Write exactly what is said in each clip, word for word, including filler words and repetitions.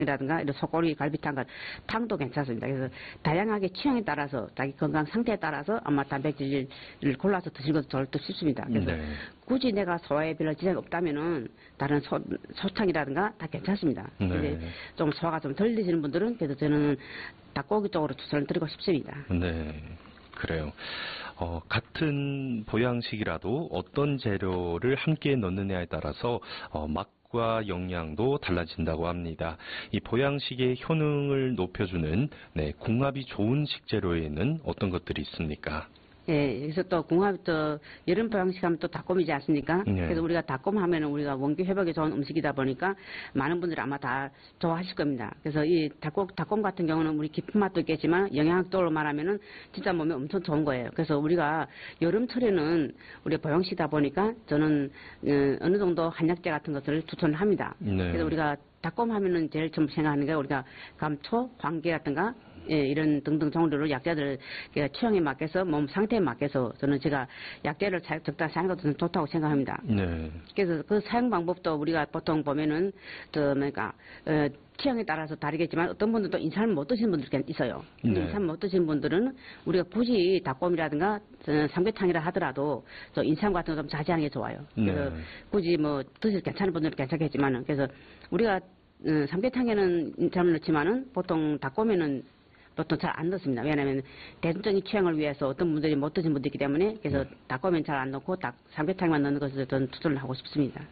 이라든가 이런 소고기, 갈비탕 같은 탕도 괜찮습니다. 그래서 다양하게 취향에 따라서 자기 건강 상태에 따라서 아마 단백질을 골라서 드시는 것도 절도 쉽습니다. 그래서 네. 굳이 내가 소화에 별로 지장이 없다면은 다른 소, 소탕이라든가 다 괜찮습니다. 네. 근데 좀 소화가 좀 덜 되시는 분들은 그래도 저는 닭고기 쪽으로 추천을 드리고 싶습니다. 네. 그래요. 어, 같은 보양식이라도 어떤 재료를 함께 넣느냐에 따라서 어, 맛과 영양도 달라진다고 합니다. 이 보양식의 효능을 높여주는 네, 궁합이 좋은 식재료에는 어떤 것들이 있습니까? 예, 그래서 또 궁합, 또, 여름 보양식 하면 또 닭곰이지 않습니까? 네. 그래서 우리가 닭곰 하면은 우리가 원기 회복에 좋은 음식이다 보니까 많은 분들이 아마 다 좋아하실 겁니다. 그래서 이 닭곰, 닭곰 같은 경우는 우리 깊은 맛도 있겠지만 영양학적으로 말하면은 진짜 몸에 엄청 좋은 거예요. 그래서 우리가 여름철에는 우리 보양식이다 보니까 저는 어, 어느 정도 한약재 같은 것을 추천을 합니다. 네. 그래서 우리가 닭곰 하면은 제일 처음 생각하는 게 우리가 감초, 황계라든가 예, 이런 등등 종류로 약재들 취향에 맞게서 몸 상태에 맞게서 저는 제가 약재를 적당히 사용하는 것도 좋다고 생각합니다. 네. 그래서 그 사용 방법도 우리가 보통 보면은 저 뭐니까 어, 취향에 따라서 다르겠지만 어떤 분들도 인삼을 못 드시는 분들이 있어요. 네. 인삼 못 드시는 분들은 우리가 굳이 닭곰이라든가 삼계탕이라 하더라도 저 인삼 같은 거 좀 자제하는 게 좋아요. 그래서 네. 굳이 뭐 드실 괜찮은 분들은 괜찮겠지만은 그래서 우리가 어, 삼계탕에는 인삼을 넣지만은 보통 닭곰에는 보통 잘 안 넣습니다. 왜냐하면 대중적인 취향을 위해서 어떤 분들이 못 드신 분들이 있기 때문에 그래서 네. 닭곰엔 잘 안 넣고 닭 삼계탕만 넣는 것을 저는 추천을 하고 싶습니다.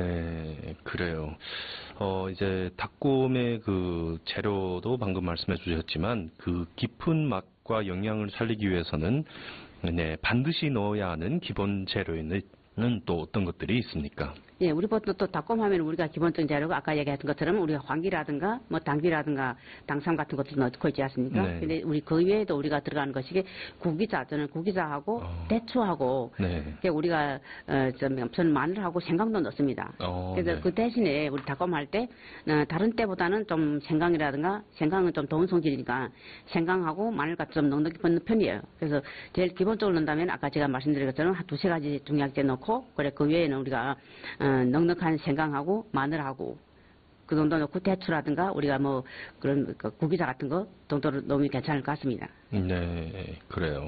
네, 그래요. 어 이제 닭곰의 그 재료도 방금 말씀해 주셨지만 그 깊은 맛과 영양을 살리기 위해서는 네 반드시 넣어야 하는 기본 재료에는 또 어떤 것들이 있습니까? 예, 우리 보통 또 닭곰 하면 우리가 기본적인 재료가 아까 얘기했던 것처럼 우리가 황기라든가 뭐 당귀라든가 당삼 같은 것도 넣고 있지 않습니까? 네. 근데 우리 그 외에도 우리가 들어가는 것이 구기자, 저는 구기자하고 어. 대추하고 네. 우리가 어, 저는 마늘하고 생강도 넣습니다. 어, 그래서 네. 그 대신에 우리 닭곰 할 때 어, 다른 때보다는 좀 생강이라든가 생강은 좀 더운 성질이니까 생강하고 마늘같이 좀 넉넉히 넣는 편이에요. 그래서 제일 기본적으로 넣는다면 아까 제가 말씀드린 것처럼 한 두세 가지 중약재 넣고 그래 그 외에는 우리가 어, 넉넉한 생강하고 마늘하고 그 정도 넣고 대추라든가 우리가 뭐 그런 그 구기자 같은 거 정도로 넣으면 괜찮을 것 같습니다. 네, 그래요.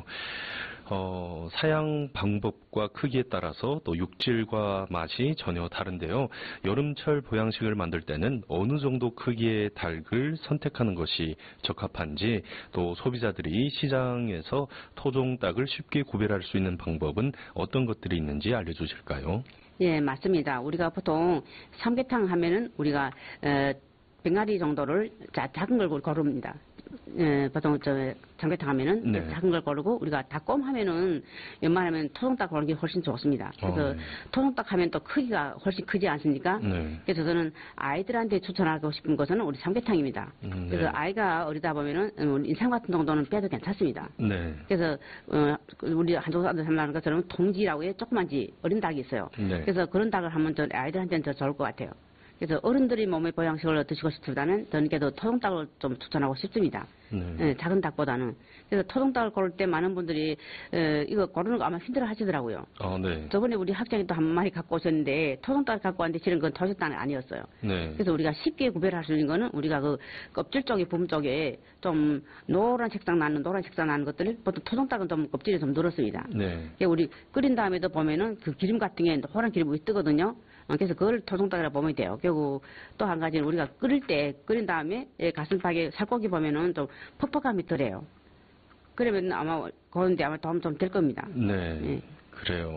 어, 사양 방법과 크기에 따라서 또 육질과 맛이 전혀 다른데요. 여름철 보양식을 만들 때는 어느 정도 크기의 닭을 선택하는 것이 적합한지 또 소비자들이 시장에서 토종 닭을 쉽게 구별할 수 있는 방법은 어떤 것들이 있는지 알려주실까요? 예, 맞습니다. 우리가 보통 삼계탕 하면은 우리가 어, 병아리 정도를 자, 작은 걸 고릅니다. 예, 보통 저 삼계탕 하면은 네. 작은 걸 고르고 우리가 닭곰 하면은 웬만하면 토종닭 고르는 게 훨씬 좋습니다. 그래서 어, 네. 토종닭 하면 또 크기가 훨씬 크지 않습니까? 네. 그래서 저는 아이들한테 추천하고 싶은 것은 우리 삼계탕입니다. 음, 네. 그래서 아이가 어리다 보면은 인삼 같은 정도는 빼도 괜찮습니다. 네. 그래서 어, 우리 한국 사람들 생각하는 것처럼 통지라고 해 조그만지 어린 닭이 있어요. 네. 그래서 그런 닭을 하면 저 아이들한테는 더 좋을 것 같아요. 그래서 어른들이 몸의 보양식을 드시고 싶다면 저는 그래도 토종닭을 좀 추천하고 싶습니다. 네. 예, 작은 닭보다는. 그래서 토종닭을 고를 때 많은 분들이 에, 이거 고르는 거 아마 힘들어 하시더라고요. 어, 네. 저번에 우리 학생이 또 한 마리 갖고 오셨는데 토종닭을 갖고 왔는데 실은 그건 토종닭이 아니었어요. 네. 그래서 우리가 쉽게 구별할 수 있는 거는 우리가 그 껍질 쪽에 부분 쪽에 좀 노란 색상 나는 노란 색상 나는 것들을 보통 토종닭은 좀 껍질이 좀 늘었습니다. 네. 우리 끓인 다음에도 보면은 그 기름 같은 게 노란 기름이 뜨거든요. 어, 그래서 그걸 토종닭이라 보면 돼요. 결국 또 한 가지는 우리가 끓일 때 끓인 다음에 가슴팍에 살코기 보면은 좀 퍽퍽함이 덜해요. 그러면 아마 그런데 아마 도움 좀 될 겁니다. 네. 네. 그래요.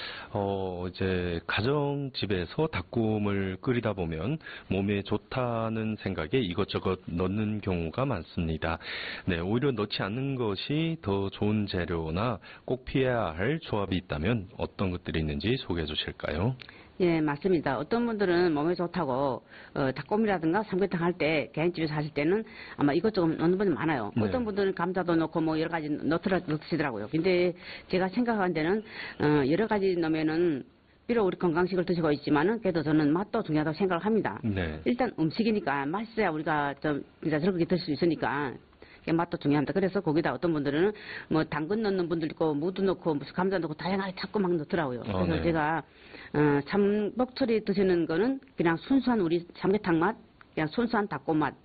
어, 이제 가정집에서 닭곰을 끓이다 보면 몸에 좋다는 생각에 이것저것 넣는 경우가 많습니다. 네, 오히려 넣지 않는 것이 더 좋은 재료나 꼭 피해야 할 조합이 있다면 어떤 것들이 있는지 소개해 주실까요? 예, 맞습니다. 어떤 분들은 몸에 좋다고 어, 닭곰이라든가 삼계탕 할 때 개인집에서 하실 때는 아마 이것저것 넣는 분이 많아요. 네. 어떤 분들은 감자도 넣고 뭐 여러 가지 넣더라 넣으시더라고요. 근데 제가 생각한 데는 어, 여러 가지 넣으면은 비록 우리 건강식을 드시고 있지만은 그래도 저는 맛도 중요하다고 생각을 합니다. 네. 일단 음식이니까 맛있어야 우리가 좀 진짜 즐겁게 드실 수 있으니까. 맛도 중요합니다. 그래서 거기다 어떤 분들은 뭐 당근 넣는 분들 있고 무도 넣고 무슨 감자 넣고 다양하게 자꾸 막 넣더라고요. 어, 그래서 네. 제가 어, 삼복철에 드시는 거는 그냥 순수한 우리 삼계탕 맛 그냥 순수한 닭꼬맛